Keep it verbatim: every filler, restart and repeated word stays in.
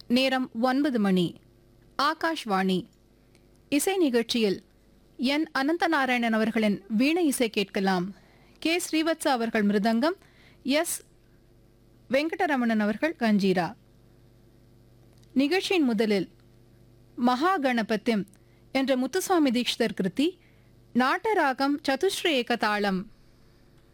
நேரம் ஒன்பது மணி. ஆகாஷ்வாணி. இசை நிகழ்ச்சியில் என் அனந்தநாராயணன் அவர்களின் வீணை இசை கேட்கலாம். கே ஸ்ரீவத்சா அவர்கள் மிருதங்கம், எஸ் வெங்கடரமணன் அவர்கள் கஞ்சீரா. நிகழ்ச்சியின் முதலில் மகா கணபத்திம் என்ற முத்துசுவாமி தீக்ஷிதர் கிருதி, நாட்டராகம் சதுஸ்ரீ ஏக தாளம்